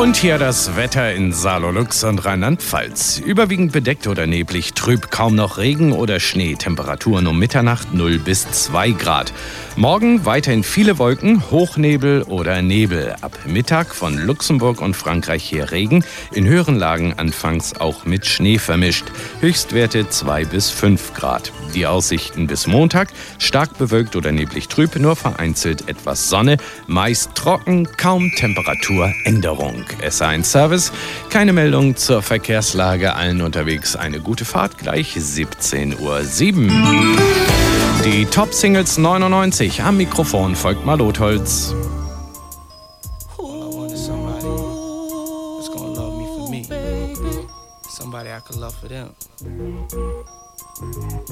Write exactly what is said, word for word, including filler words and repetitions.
Und hier das Wetter in Saarlouis und Rheinland-Pfalz. Überwiegend bedeckt oder neblig, trüb, kaum noch Regen oder Schnee. Temperaturen um Mitternacht null bis zwei Grad. Morgen weiterhin viele Wolken, Hochnebel oder Nebel. Ab Mittag von Luxemburg und Frankreich her Regen. In höheren Lagen anfangs auch mit Schnee vermischt. Höchstwerte zwei bis fünf Grad. Die Aussichten bis Montag: stark bewölkt oder neblig trüb, nur vereinzelt etwas Sonne. Meist trocken, kaum Temperaturänderung. S eins Service, keine Meldung zur Verkehrslage, allen unterwegs eine gute Fahrt, gleich siebzehn Uhr sieben. Die Top-Singles neunundneunzig, am Mikrofon folgt Malotholz. Somebody I could love for them.